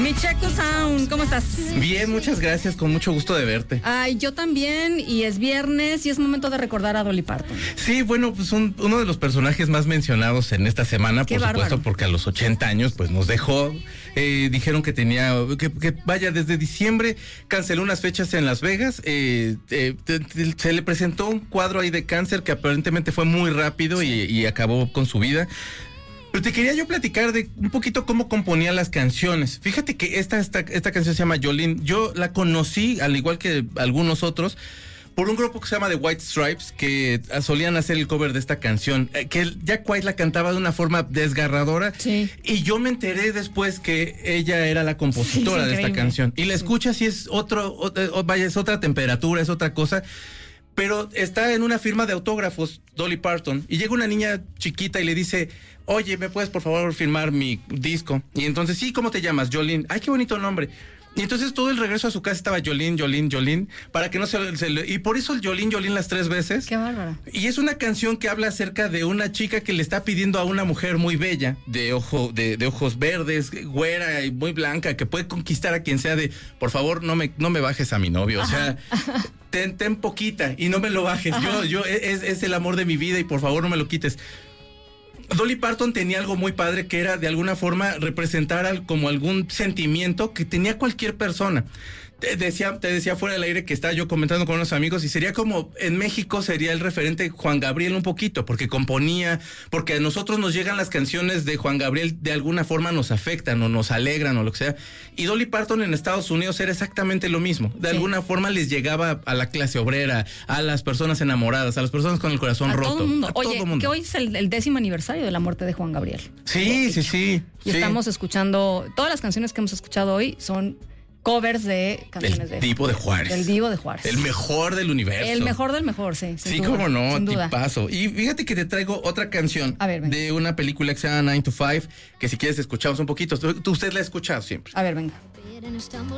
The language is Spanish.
Mi Checo Sound, ¿cómo estás? Bien, muchas gracias, con mucho gusto de verte. Ay, yo también, y es viernes y es momento de recordar a Dolly Parton. Sí, bueno, pues uno de los personajes más mencionados en esta semana, Qué por bárbaro. supuesto, porque a los 80 años pues nos dejó. Dijeron que vaya, desde diciembre canceló unas fechas en Las Vegas. Se le presentó un cuadro ahí de cáncer que aparentemente fue muy rápido y acabó con su vida. Pero te quería yo platicar de un poquito cómo componía las canciones. Fíjate que esta canción se llama Jolene. Yo la conocí, al igual que algunos otros, por un grupo que se llama The White Stripes, que solían hacer el cover de esta canción, que Jack White la cantaba de una forma desgarradora. Sí. Y yo me enteré después que ella era la compositora Sí, de esta increíble. canción. Y la escuchas y es es otra temperatura, es otra cosa. Pero está en una firma de autógrafos, Dolly Parton, y llega una niña chiquita y le dice: oye, ¿me puedes por favor firmar mi disco? Y entonces, sí, ¿cómo te llamas? Jolene. Ay, qué bonito nombre. Y entonces todo el regreso a su casa estaba Jolene, Jolene, Jolene, para que no y por eso el Jolene, Jolene las 3 veces. Qué bárbara. Y es una canción que habla acerca de una chica que le está pidiendo a una mujer muy bella, de ojos verdes, güera y muy blanca, que puede conquistar a quien sea, de por favor, no me bajes a mi novio. Ajá. O sea, ten poquita y no me lo bajes. Es el amor de mi vida y por favor no me lo quites. Dolly Parton tenía algo muy padre, que era de alguna forma representar como algún sentimiento que tenía cualquier persona. Te decía fuera del aire que estaba yo comentando con unos amigos, y sería como en México sería el referente Juan Gabriel un poquito, porque componía, porque a nosotros nos llegan las canciones de Juan Gabriel, de alguna forma nos afectan o nos alegran o lo que sea. Y Dolly Parton en Estados Unidos era exactamente lo mismo. De alguna forma les llegaba a la clase obrera, a las personas enamoradas, a las personas con el corazón roto. Todo el mundo. A Oye, todo mundo. que hoy es el 10º aniversario de la muerte de Juan Gabriel. Sí. Y estamos escuchando, todas las canciones que hemos escuchado hoy son covers de canciones El Divo de Juárez. Del Divo de Juárez. El mejor del universo. El mejor del mejor, sí. Sí, duda, cómo no, sin duda. tipazo. Y fíjate que te traigo otra canción. A ver, venga. De una película que se llama 9 to 5, que si quieres escuchamos un poquito. Usted la ha escuchado siempre. A ver, venga.